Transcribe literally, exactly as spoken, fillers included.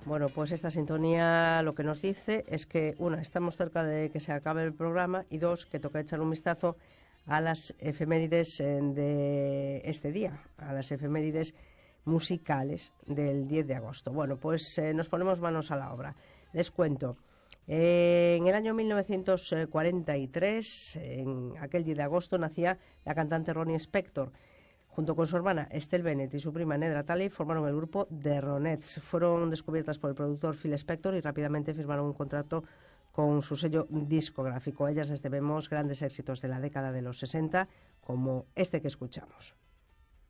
Bueno, pues esta sintonía lo que nos dice es que, una, estamos cerca de que se acabe el programa y dos, que toca echar un vistazo a las efemérides eh, de este día, a las efemérides musicales del diez de agosto. Bueno, pues eh, nos ponemos manos a la obra. Les cuento. Eh, en el año mil novecientos cuarenta y tres, en aquel diez de agosto, nacía la cantante Ronnie Spector. Junto con su hermana Estelle Bennett y su prima Nedra Talley formaron el grupo The Ronettes. Fueron descubiertas por el productor Phil Spector y rápidamente firmaron un contrato con su sello discográfico. A ellas les debemos grandes éxitos de la década de los sesenta, como este que escuchamos.